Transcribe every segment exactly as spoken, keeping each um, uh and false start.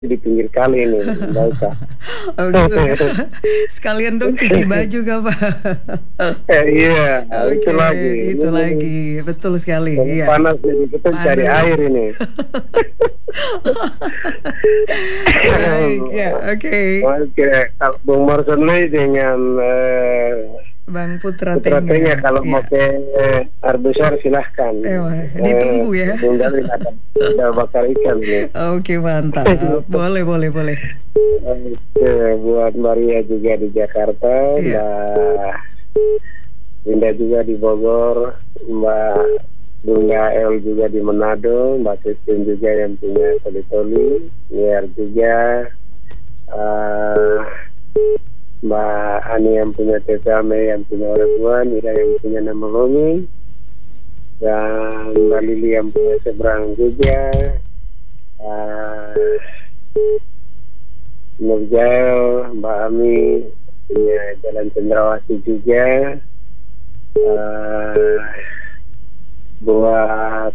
di pinggir kali ini, Mbak Ika. Oh gitu. Sekalian dong cuci baju gak Pak? Eh, iya, Oke, itu lagi. itu Ini lagi, betul sekali. ini Iya. panas jadi kita cari Panas ya. air ini. Baik, ya, oke. Oke, kalau Bung Marsenli dengan eh, Bang Putra Putra Tengah. Tengah kalau Ya. mau ke eh, air besar silahkan. Eh, wah, ditunggu ya. Bung Dalil ada, ada bakar ikan ini. Oke, mantap. Boleh, boleh, boleh. Oke, buat Maria juga di Jakarta, Iya. Mbak Linda juga di Bogor, Mbak Bunga El juga di Manado, Mbak Christine juga yang punya Toli-Toli, Niar juga, eh, Mbak Ani yang punya Tesame, yang punya Oreguan, Ira yang punya Nama Lomi, dan Mbak Lili yang punya Seberang juga, eh, Nurjail, Mbak Ami punya Jalan Cendrawasih juga, uh, buat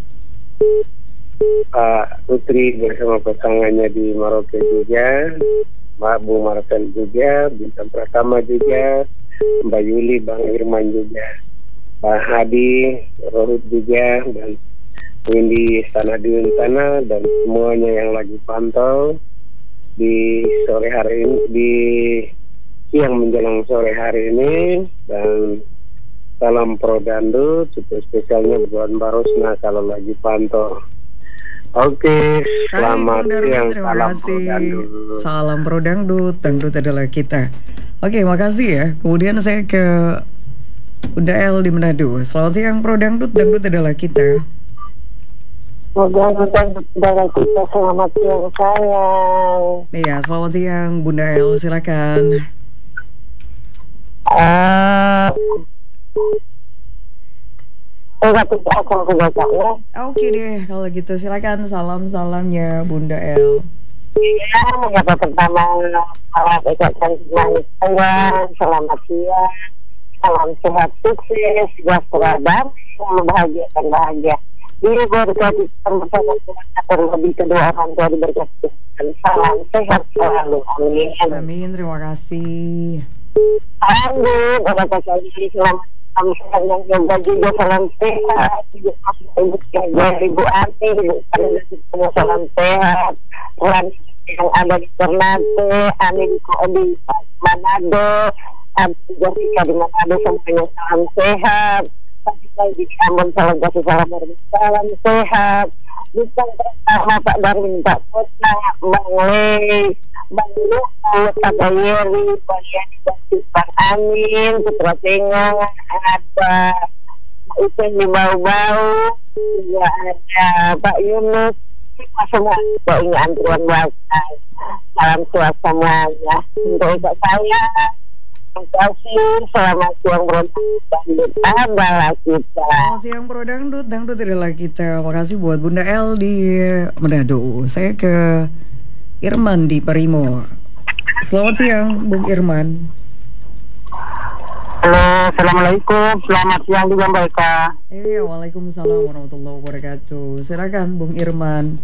Pak Putri bersama pasangannya di Maroke juga, Mbak Bu Martel juga, Bintang Pratama juga, Mbak Yuli, Bang Irman juga, Pak Hadi, Rohut juga, dan Windy Sanadiun Tanah, dan semuanya yang lagi pantau di sore hari ini, di siang menjelang sore hari ini, dan salam pro dangdut, super spesialnya buat Mbak Rosna kalau lagi pantau. Oke, selamat Bung Darwin, siang, terima salam pro kasih. dangdut. Salam pro dangdut, dangdut adalah kita. Oke, makasih ya. Kemudian saya ke Bunda El di Manado. Selamat siang pro dangdut, dangdut adalah kita. Mudah-mudahan saudara kita selamat siang sayang. Iya, selamat siang Bunda El, silakan. Eh, enggak tidak akan kebacaannya. Oke deh, kalau gitu silakan salam-salamnya Bunda El. Ya, menyapa pertama salam ucapkan selamat sayang, selamat siang, salam sehat sukses, sejahtera dan selalu bahagia dan bahagia. Diri berkati bersama keluarga terlebih kedua orang tua diberkati dan salam sehat selalu. Amin. Amin, terima kasih. Amin. Bapak sekalian selamat salam sehat yang jaga juga salam sehat. Ibu ibu jaga ibu Ati, ibu Ati semua salam sehat. Orang yang ada di Ternate, Ani di Manado, Abi Jessica di Manado semuanya salam sehat. Tapi saya di Ambon salam kasih salam salam sehat. Bintang pertama Pak Darwin, Pak Kota, Bang Le, Bang Luhut, Pak Bayeri, Pak Yani, Pak Amin, Putra Tengah, ada Pak Upen di Bau-Bau, juga ada Pak Yunus, semua Pak Ingat Antuan Bakal. Salam sehat semuanya. Untuk ikut saya. Terima kasih, selamat siang Bro Dangdut adalah kita. Selamat siang Pro Dangdut, Dangdut adalah kita. Makasih buat Bunda El di Manado. Saya ke Irman di Parimo. Selamat siang Bung Irman. Halo, assalamualaikum, selamat siang juga Mbak Eka. Eh, waalaikumsalam warahmatullahi wabarakatuh. Silakan Bung Irman.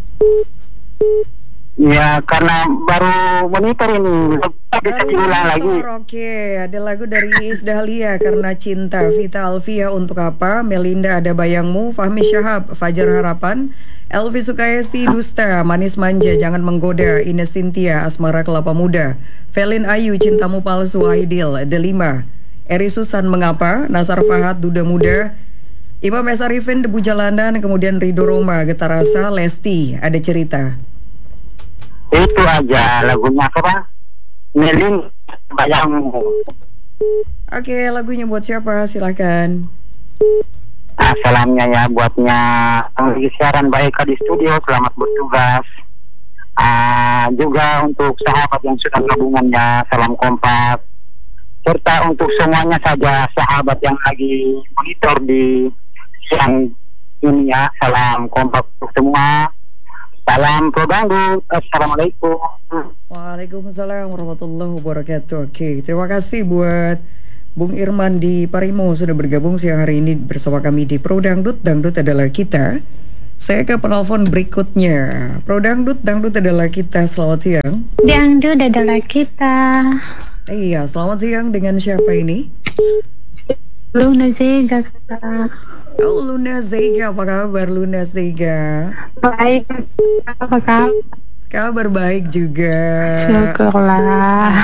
Ya, karena baru monitor ini, bisa diulang lagi. Oke, ada lagu dari Iis Dahlia, Karena Cinta. Vita Alvia, Untuk Apa. Melinda, Ada Bayangmu. Fahmi Syahab, Fajar Harapan. Elvi Sukayesi, Dusta. Manis Manja, Jangan Menggoda. Ines Cynthia, Asmara Kelapa Muda. Felin Ayu, Cintamu Palsu. Aidil, Delima. Eri Susan, Mengapa. Nasar Fahad, Duda Muda. Imam S. Arifin, Debu Jalanan. Kemudian Rido Roma, Getar Rasa. Lesti, Ada Cerita. Itu aja lagunya apa? Melin Bayangmu. Oke, lagunya buat siapa? Silakan. Nah, salamnya ya buatnya yang lagi siaran Mbak Eka di studio, selamat bertugas. Ah, juga untuk sahabat yang sudah gabungannya, salam kompak. Serta untuk semuanya saja sahabat yang lagi monitor di siang ini ya, salam kompak untuk semua. Salam Pro Dangdut. Assalamualaikum. Waalaikumsalam warahmatullahi wabarakatuh. Oke, terima kasih buat Bung Irman di Parimo sudah bergabung siang hari ini bersama kami di Pro Dangdut. Dangdut adalah kita. Saya ke penelpon berikutnya. Pro Dangdut, Dangdut adalah kita. Selamat siang. Dangdut adalah kita. Iya, selamat siang. Dengan siapa ini? Luna Zega, Kak. Oh, Luna Zega. Apa kabar Luna Zega? Baik, apa kabar? Kabar baik juga. Syukurlah.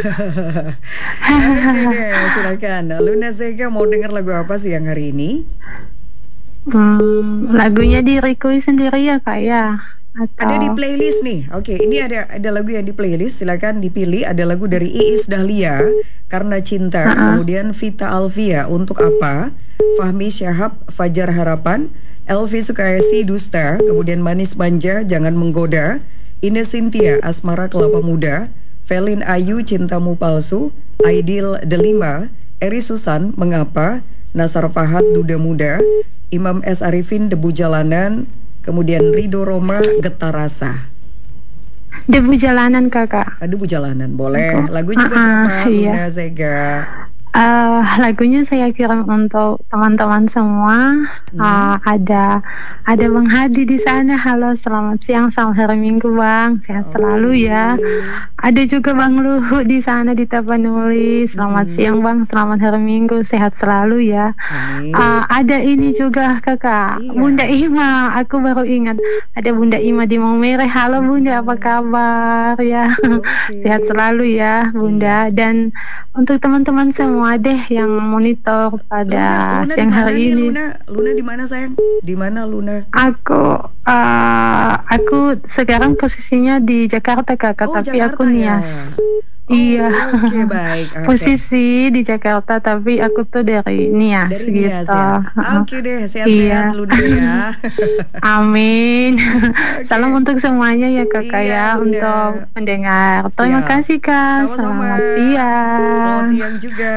Oke deh, silakan. Luna Zega mau dengar lagu apa sih yang hari ini? Hmm, lagunya diriku sendiri ya Kak ya? Atau... Ada di playlist nih. Oke, ini ada ada lagu yang di playlist. Silakan dipilih. Ada lagu dari Iis Dahlia, Karena Cinta. Uh-uh. Kemudian Vita Alvia, Untuk Apa. Fahmi Syahab, Fajar Harapan. Elvi Sukaesi, Dusta. Kemudian Manis Manja, Jangan Menggoda. Ines Cynthia, Asmara Kelapa Muda. Velin Ayu, Cintamu Palsu. Aidil Delima. Eri Susan, Mengapa. Nasar Fahad, Duda Muda. Imam S. Arifin, Debu Jalanan. Kemudian Rido Roma, Getar Rasa. Debu Jalanan Kakak. Debu Jalanan, boleh. Lagunya buat siapa? Iya. Luna Zega. Uh, lagunya saya kirim untuk teman-teman semua. Hmm. Uh, ada ada Bang Hadi di sana. Halo, selamat siang, selamat hari Minggu Bang. Sehat okay. selalu ya. Ada juga Bang Luhut di sana di Tapanuli. Selamat hmm. siang Bang, selamat hari Minggu. Sehat selalu ya. Uh, ada ini juga Kakak. Iya. Bunda Ima. Aku baru ingat ada Bunda Ima di Maumere. Halo Bunda, apa kabar ya? Okay. Sehat selalu ya Bunda. Dan untuk teman-teman semua deh yang monitor pada Luna, Luna siang hari nih, ini. Luna, Luna di mana sayang? Di mana Luna? Aku, uh, aku sekarang posisinya di Jakarta Kakak, oh, tapi Jakarta, aku Nias. Ya? Oh, iya. Oke okay, baik. Okay. Posisi di Jakarta, tapi aku tuh dari Nias. Dari gitu. Nias ya. Oke okay deh, sehat-sehat iya. Luna ya. Amin. Okay. Salam untuk semuanya ya Kakak iya, ya, Luna. Untuk mendengar. Terima Siap. kasih Kak. Sama-sama. Selamat siang. Selamat siang juga.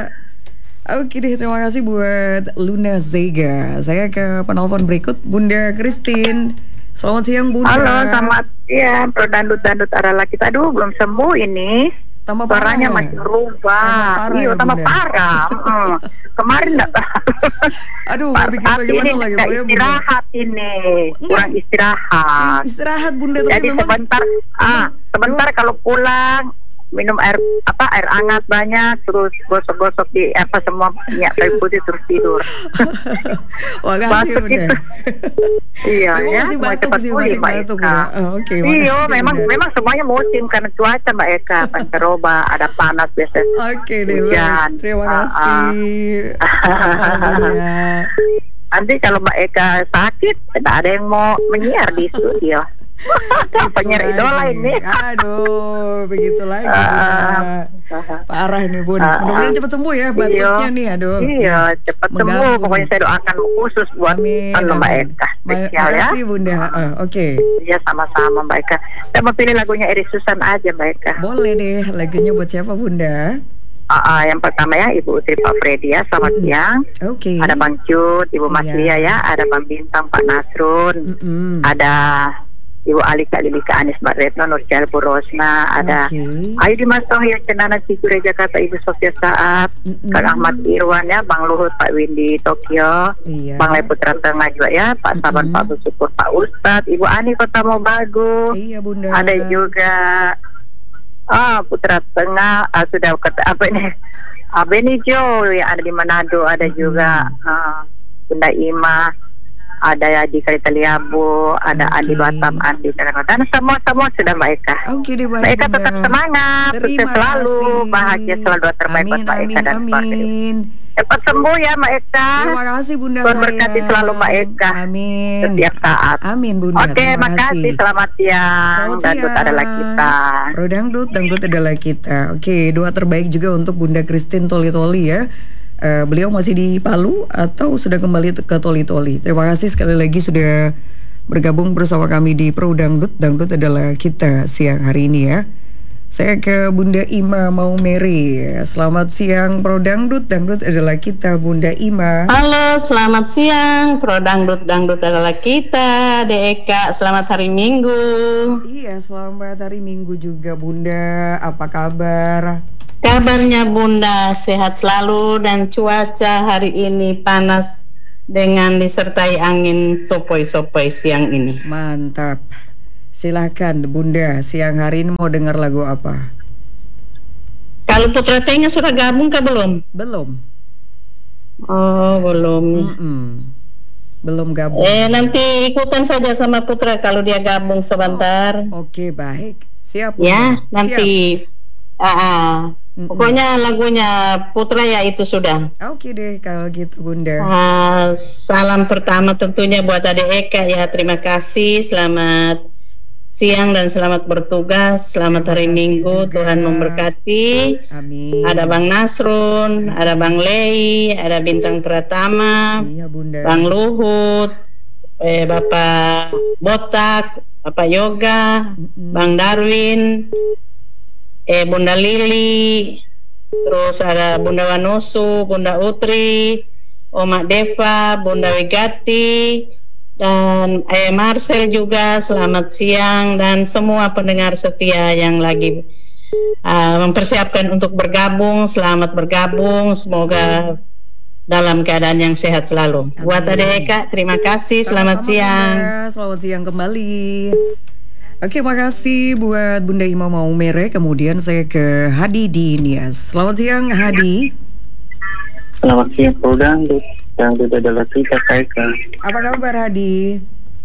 Oke deh, terima kasih buat Luna Zega. Saya ke penelpon berikut, Bunda Christine. Selamat siang Bunda. Halo, selamat siang. Pro Dangdut-Dangdut adalah kita. Aduh, belum sembuh ini. Tambah Suaranya parah. masih rubah. Iya, ya, tambah parah. hmm. Kemarin enggak. Aduh, mau bikin bagaimana ini lagi? Istirahat Bunda. Ini. Kurang istirahat. Istirahat Bunda. Tapi Jadi memang, sebentar, ah, sebentar memang, kalau pulang minum air apa air hangat banyak, terus gosok-gosok di apa semua minyak kayu putih, terus tidur. Wah, kasih Bunda. Iya ya, masih batuk sih, masih batuk Bunda. Oh, oke. Okay, iya, memang Bunda. Memang semuanya musim karena cuaca Mbak Eka, pancaroba, ada panas biasa. Oke okay, deh, terima kasih. Nanti kalau Mbak Eka sakit, tidak ada yang mau menyiar di studio. Penyiar idola ini. Aduh, begitu lagi uh, parah nih Bun. uh, Mudah-mudahan cepat sembuh ya batuknya iyo, nih. Aduh Iya cepat sembuh. Pokoknya saya doakan khusus buat Mbak Eka spesial ya. Makasih Bunda. uh, Oke okay. Iya sama-sama Mbak Eka. Saya mau pilih lagunya Eri Susan aja Mbak Eka. Boleh deh. Lagunya buat siapa Bunda? Uh, uh, yang pertama ya Ibu Utri Pak Freddy ya, selamat mm. siang. Oke. Okay. Ada Bang Cut, Ibu Mas Lia ya, ada Bang Bintang, Pak Nasrun, mm-hmm. ada Ibu Alika Lilika Anis Mbak Retno, Nur Jalbu Rosna, ada okay. Ayu Dimas Tohir Cenana Cigure Jakarta, Ibu Sofia Saat, mm-hmm. Kang Ahmad Irwan ya, Bang Luhut Pak Windy Tokyo, iya. Bang Leputra Tengah juga ya, Pak Saban mm-hmm. Pak Bersyukur Pak Ustadz, Ibu Ani Kota Mobagu, iya, Bunda. Ada juga ah Putra Tengah, ah, sudah kata apa ini ah, Benijo yang ada di Manado, ada mm-hmm. juga ah, Bunda Ima, ada ya di Kalitaliabu, ada okay. Andi Batam, Andi dan semua semua sudah Mbak Eka. Oke okay, deh, Mbak Eka tetap semangat, sukses selalu, bahagia selalu, doa terbaik buat Mbak Eka dan keluarga. Cepat sembuh ya Mbak Eka. Terima kasih Bunda. Tuhan berkati selalu Mbak Eka. Amin. Setiap saat. Amin Bunda. Oke, okay, makasih. Selamat siang. Selamat Dangdut siang. adalah kita. Pro Dangdut, Dangdut adalah kita. Oke, okay, doa terbaik juga untuk Bunda Christine Toli-Toli ya. Uh, beliau masih di Palu atau sudah kembali ke Toli-Toli. Terima kasih sekali lagi sudah bergabung bersama kami di Pro Dangdut. Dangdut adalah kita siang hari ini ya. Saya ke Bunda Ima Maumere. Selamat siang Pro Dangdut. Dangdut adalah kita Bunda Ima. Halo, selamat siang Pro Dangdut. Dangdut adalah kita. Deka, selamat hari Minggu. Iya, selamat hari Minggu juga Bunda. Apa kabar? Kabarnya Bunda sehat selalu dan cuaca hari ini panas dengan disertai angin sopoi-sopoi siang ini. Mantap. Silahkan Bunda, siang hari ini mau dengar lagu apa? Kalau Putra Tengah sudah gabung kah belum? Belum. Oh, belum. Mm-mm. Belum gabung. Eh, nanti ikutan saja sama Putra kalau dia gabung sebentar. Oh, Oke, okay, baik. Siap. Ya, Bunda. nanti. Siap. Ah, ah. Pokoknya lagunya Putra ya itu sudah. Oke okay deh kalau gitu Bunda. Uh, salam pertama tentunya buat Ade Eka ya, terima kasih. Selamat siang dan selamat bertugas. Selamat hari Minggu juga. Tuhan memberkati. Amin. Ada Bang Nasrun, ada Bang Lei, ada Bintang Pratama, iya, Bunda. Bang Luhut, eh, Bapak Botak, Bapak Yoga, mm-mm. Bang Darwin, eh Bunda Lili, terus ada Bunda Wanusu, Bunda Utri, Oma Deva, Bunda Wigati, dan eh Marcel juga. Selamat siang dan semua pendengar setia yang lagi uh, mempersiapkan untuk bergabung, selamat bergabung, semoga dalam keadaan yang sehat selalu. Amin. Buat Ade Eka, terima kasih. Selamat Sama-sama siang. Bunda. Selamat siang kembali. Oke, makasih buat Bunda Imam Maumere. Kemudian saya ke Hadi di Nias. Selamat siang Hadi. Selamat siang Produng Dangdut adalah kita Eka. Apa kabar Hadi?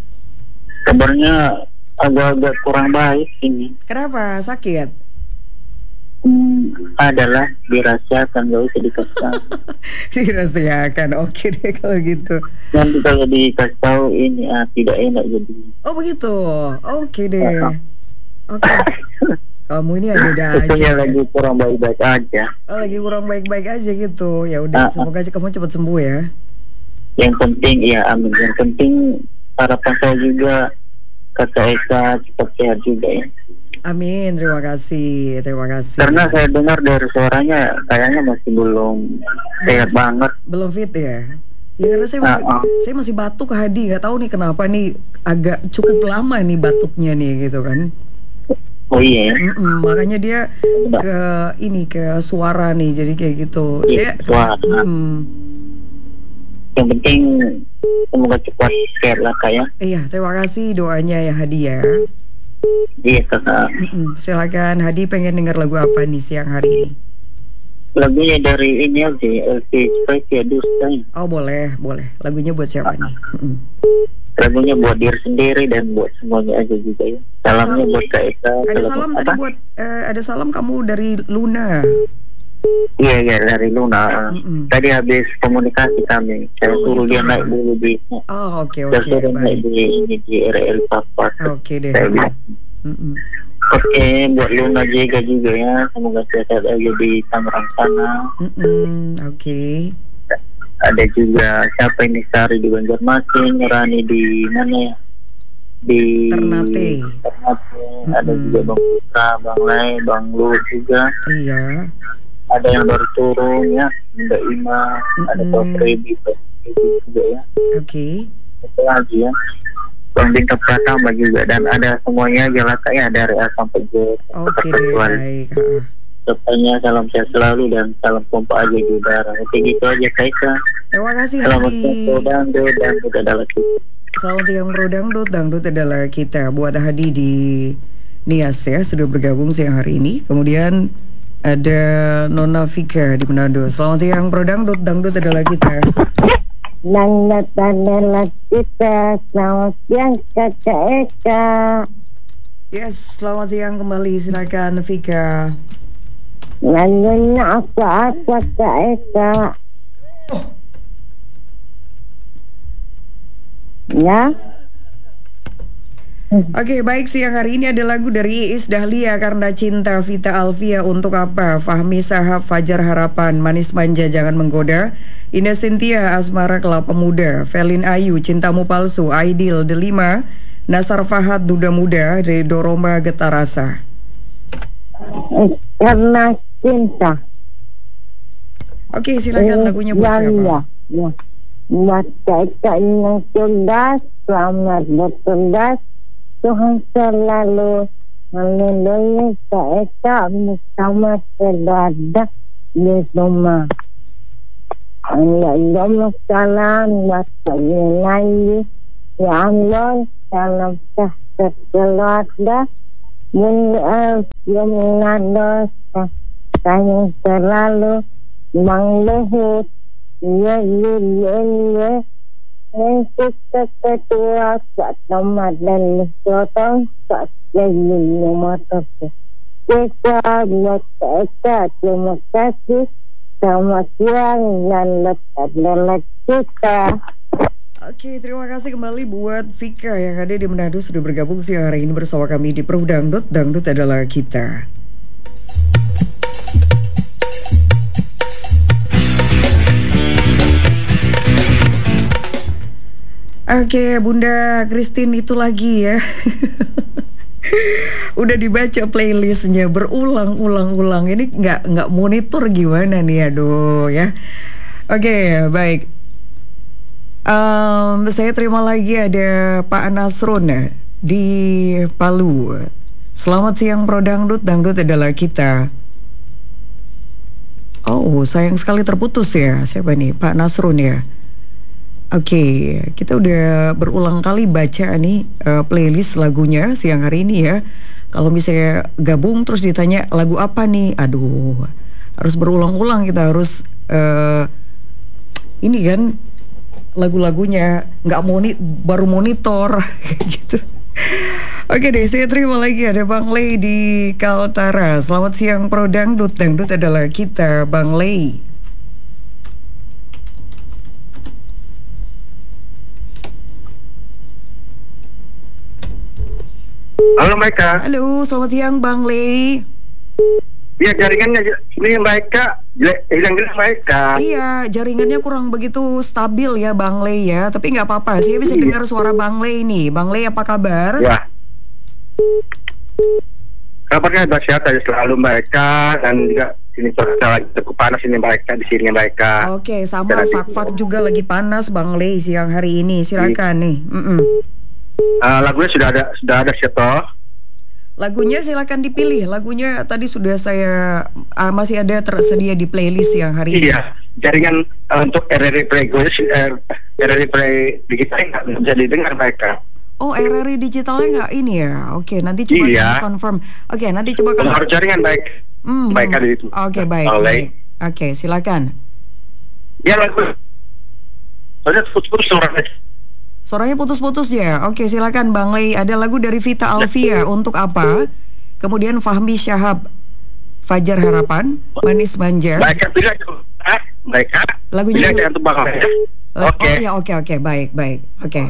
Kabarnya agak-agak kurang baik ini. Kenapa? Sakit? Hmm, adalah dirahasiakan, gak usah dikasih tahu. Dirahasiakan, oke deh kalau gitu. Nanti kalau dikasih tahu ini ah, tidak enak jadi. Oh begitu, oke deh. Oke. Kamu ini ada-ada aja. Itu lagi kurang baik-baik aja. Oh lagi kurang baik-baik aja gitu. Ya udah, uh, semoga aja kamu cepat sembuh ya. Yang penting ya, amin. Yang penting harapan saya juga Kakak Eka cepat sehat juga ya. Amin, terima kasih, terima kasih. Karena saya dengar dari suaranya kayaknya masih belum sehat banget. Belum fit ya? Ya karena saya masih, uh, uh. saya masih batuk Hadi, nggak tahu nih kenapa nih agak cukup lama nih batuknya nih gitu kan. Oh iya. Mm-mm, makanya dia ke ini ke suara nih, jadi kayak gitu. Iya, saya. Suara. Mm, Yang penting semoga cepat sehat lah Kak ya. Iya, terima kasih doanya ya Hadi ya. Iya Kakak. Mm-mm, silakan Hadi, pengen dengar lagu apa nih siang hari ini? Lagunya dari ini aja, L P Spesial Dusta. Oh boleh, boleh. Lagunya buat siapa nih? Mm-mm. Lagunya buat diri sendiri dan buat semuanya aja juga ya. Salamnya salam. Buat Kak Eka. Ada salam, salam tadi buat uh, ada salam kamu dari Luna. Iya iya dari Luna. Mm-mm. Tadi habis komunikasi kami, saya oh, suruh gitu. Dia naik dulu di. Oh oke okay, oke. Okay, saya naik di ini di R L Papa. Oke okay, deh. Oke, okay, buat Luna juga juga ya, semoga sehat aja di Tangerang sana. Oke. Okay. Ada juga siapa ini Sari di Banjarmasin, Rani di mana ya? Di Ternate. Ternate. Mm-hmm. Ada juga Bang Putra, Bang Lai, Bang Lu juga. Iya. Ada yang baru turun ya, Bunda Ima, mm-hmm. ada Pak Freddy juga ya. Oke. Okay. Itu lagi ya. Bang Bintang Pratama juga, dan ada semuanya aja lah Kak ya, dari A sampai Z. Oke deh, baik. Pokoknya salam sehat selalu dan salam kompak aja di udara. Oke gitu aja Kak Eka. Terima kasih Selamat Hadi. siang Dangdut dan Dangdut adalah kita. Selamat siang Bro Dangdut, Dangdut adalah kita. Buat Hadi di Nias ya, sudah bergabung siang hari ini. Kemudian ada Nona Vika di Manado. Selamat siang Bro Dangdut, Dangdut adalah kita. Dangdut adalah kita. Selamat siang Kakak Eka. Yes, selamat siang kembali. Silakan Vika. Lagunya apa-apa Kak Eka. Oh. Ya. Oke, okay, baik, siang hari ini ada lagu dari Iis Dahlia, Karena Cinta, Vita Alvia, Untuk Apa, Fahmi Sahab, Fajar Harapan, Manis Manja, Jangan Menggoda, Indah Cynthia, Asmara Kelapa Muda, Felin Ayu, Cintamu Palsu, Aidil, Delima, Nasar Fahad, Duda Muda, Redo Roma, Getar Rasa. Karena Cinta. Oke, okay, silakan lagunya buat siapa? Ya, ya. Buat Eka yang cerdas, selamat bercerdas. Tuhan selalu melindungi Kak Eka bersama keluarga di rumah. Allahumma salam wa sallallahu ya Allah salam tahta salawatlah mun yang nado sayang selalu mangluhut ya ya ya untuk ketua saat Ramadan sotong saat lain mata kita buat kita terima kasih selamat siang dan lepas kita. Oke, terima kasih kembali buat Vika yang ada di Manado sudah bergabung siang hari ini bersama kami di Pro Dangdut. Dangdut adalah kita. Oke, Bunda Christine itu lagi ya. Udah dibaca playlistnya berulang-ulang-ulang. Ini nggak nggak monitor gimana nih, aduh ya. Oke, baik. Um, saya terima lagi ada Pak Nasrun ya, di Palu. Selamat siang Pro Dangdut, Dangdut adalah kita. Oh, sayang sekali terputus ya. Siapa nih? Pak Nasrun ya. Oke, okay, kita udah berulang kali baca nih uh, playlist lagunya siang hari ini ya. Kalau misalnya gabung terus ditanya lagu apa nih, aduh, harus berulang-ulang kita harus uh, ini kan lagu-lagunya nggak moni baru monitor gitu. Oke deh, saya terima lagi ada Bang Lei di Kaltara. Selamat siang Pro Dangdut, Dangdut adalah kita, Bang Lei. Halo Maika. Halo, selamat siang Bang Lei. Iya, jaringannya ini Maika, hilang-hilang Maika. Iya, jaringannya kurang begitu stabil ya Bang Lei ya. Tapi nggak apa-apa, saya bisa iya. dengar suara Bang Lei nih. Bang Lei apa kabar? Ya. Kabarnya sehat aja selalu Maika, dan juga sini cuaca lagi cukup panas ini Maika, di sini Maika. Oke, sama Fak-Fak juga lagi panas Bang Lei siang hari ini. Silakan nih. Mm -mm. Uh, lagunya sudah ada, sudah ada siapa? Lagunya silakan dipilih. Lagunya tadi sudah saya uh, masih ada tersedia di playlist yang hari ini. Iya, jaringan uh, untuk R R I Play gue, uh, R R I Play digital nggak bisa didengar mereka. Oh, R R I digitalnya nggak ini ya? Oke, nanti coba iya. confirm. Oke, nanti coba confirm. Harus jaringan baik, mm, baik kali itu. Oke, baik. baik. Oke, silakan. Ya lagu. Soalnya putus-putus suaranya. Suaranya putus-putus ya. Oke, silakan Bang Lei. Ada lagu dari Vita Alvia untuk apa? Kemudian Fahmi Syahab, Fajar Harapan, Manis Manja. Baik, pilih aja. Baik, lagunya pilih aja untuk Bang Lei. Oke. Okay. Oh ya, oke okay, oke, okay. baik baik. Oke. Okay.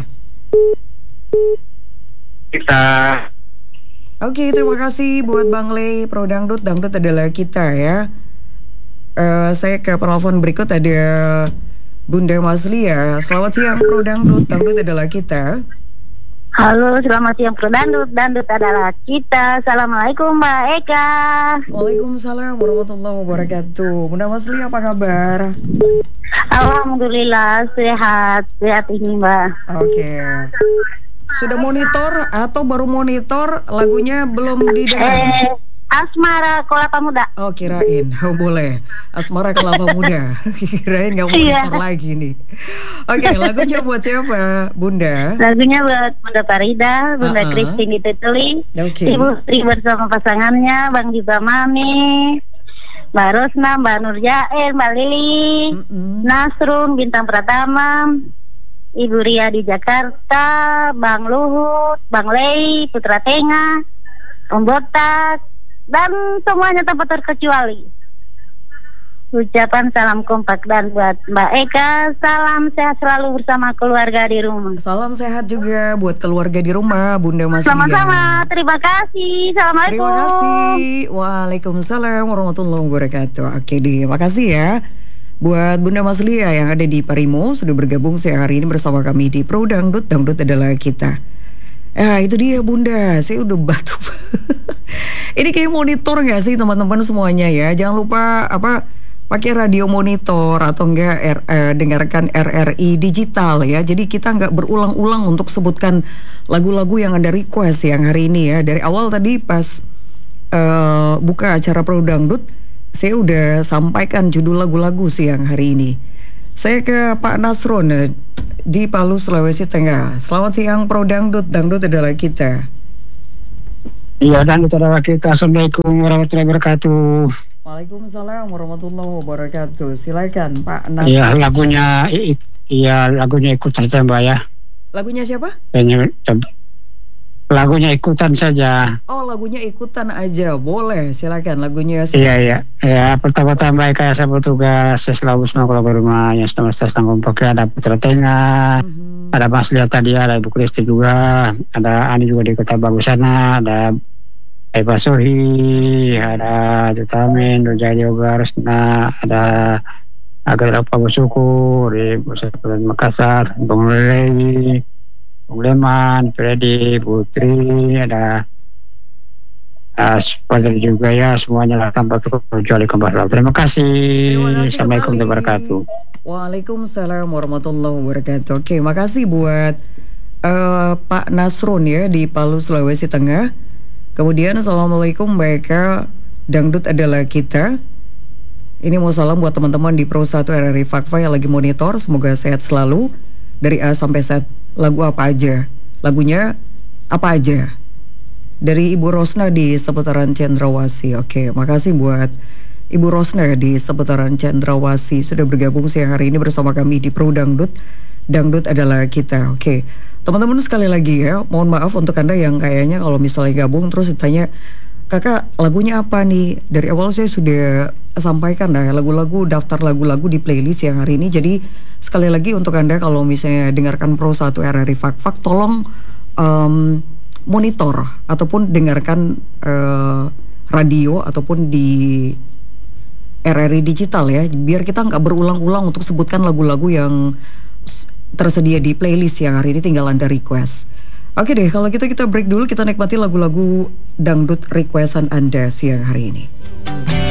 Kita. Oke, okay, terima kasih buat Bang Lei. Pro Dangdut, Dangdut adalah kita ya. Uh, saya ke penelpon berikut ada Bunda Maslia. Selamat siang Pro Dangdut, Dangdut adalah kita. Halo, selamat siang Pro Dangdut, Dangdut adalah kita. Assalamualaikum Mbak Eka. Waalaikumsalam warahmatullahi wabarakatuh. Bunda Maslia apa kabar? Alhamdulillah sehat, sehat ini Mbak. Oke. Okay. Sudah monitor atau baru monitor, lagunya belum didengar? Eh, Asmara Kelapa Muda. Oh kirain, oh boleh Asmara Kelapa Muda. Kirain gak mau monitor iya. lagi nih. Oke, okay, lagunya buat siapa Bunda? Lagunya buat Bunda Farida, Bunda uh-uh. Christine Teteli, okay. Ibu Sri bersama pasangannya, Bang juga Mami, Mbak Rosna, Mbak Nurjael, Mbak Lili, mm-mm. Nasrun, Bintang Pratama, Ibu Ria di Jakarta, Bang Luhut, Bang Lei, Putra Tengah, Om Botak, dan semuanya tanpa terkecuali. Ucapan salam kompak dan buat Mbak Eka, salam sehat selalu bersama keluarga di rumah. Salam sehat juga buat keluarga di rumah, Bunda Maslia. Sama-sama, terima kasih. Assalamualaikum. Terima kasih. Waalaikumsalam warahmatullahi wabarakatuh. Oke deh, makasih ya buat Bunda Maslia yang ada di Parimo sudah bergabung siang hari ini bersama kami di Pro Dangdut, Dangdut adalah kita. Ya itu dia Bunda, saya udah batu. Ini kayak monitor gak sih teman-teman semuanya ya? Jangan lupa apa pakai radio monitor atau enggak er, eh, dengarkan R R I digital ya. Jadi kita nggak berulang-ulang untuk sebutkan lagu-lagu yang ada request yang hari ini ya. Dari awal tadi pas eh, buka acara Pro Dangdut, saya udah sampaikan judul lagu-lagu siang hari ini. Saya ke Pak Nasrun di Palu, Sulawesi Tengah. Selamat siang, Pro Dangdut. Dangdut adalah kita. Iya, Dangdut adalah kita. Assalamualaikum warahmatullahi wabarakatuh. Waalaikumsalam warahmatullahi wabarakatuh. Silakan, Pak Nasrun. Iya, lagunya iya lagunya ikutan saja, Mbak ya. Lagunya siapa? Lagunya ikutan saja. Oh, lagunya ikutan aja. Boleh, silakan lagunya. Silakan. Iya, iya. Ya, pertama-tama kayak saya bertugas, saya selalu semua kalau ke rumah yang semesta tanggung pakai ada Putra Tengah, mm-hmm. ada Mas Lia tadi, ada Ibu Kristi juga, ada Ani juga di Kota Bagus sana, ada Eva Sohi, ada Jutamin, Rojai Yoga, Resna, ada Agar Apa Bersyukur di Pusat Makassar, Bung Leli, Bung Leman, Freddy, Putri, ada uh, Padre juga ya, semuanya lah tanpa terkecuali kembali. Terima kasih. Assalamualaikum warahmatullahi wabarakatuh. Waalaikumsalam warahmatullahi wabarakatuh. Oke, makasih buat uh, Pak Nasrun ya di Palu, Sulawesi Tengah. Kemudian assalamualaikum Mbak Eka, Dangdut adalah kita. Ini mau salam buat teman-teman di Pro satu R R I Fakfa yang lagi monitor. Semoga sehat selalu. Dari A sampai Z. Lagu apa aja? Lagunya apa aja? Dari Ibu Rosna di seputaran Cendrawasih. Oke, makasih buat Ibu Rosna di seputaran Cendrawasih sudah bergabung siang hari ini bersama kami di Pro Dangdut. Dangdut adalah kita. Oke, teman-teman sekali lagi ya, mohon maaf untuk Anda yang kayaknya kalau misalnya gabung terus ditanya, kakak lagunya apa nih? Dari awal saya sudah sampaikan dah lagu-lagu, daftar lagu-lagu di playlist yang hari ini. Jadi sekali lagi untuk Anda kalau misalnya dengarkan Pro satu R R I Fak-Fak, tolong um, monitor ataupun dengarkan uh, radio ataupun di R R I digital ya, biar kita nggak berulang-ulang untuk sebutkan lagu-lagu yang tersedia di playlist yang hari ini, tinggal Anda request. Oke deh, kalau gitu kita break dulu, kita nikmati lagu-lagu dangdut requestan Anda siang hari ini.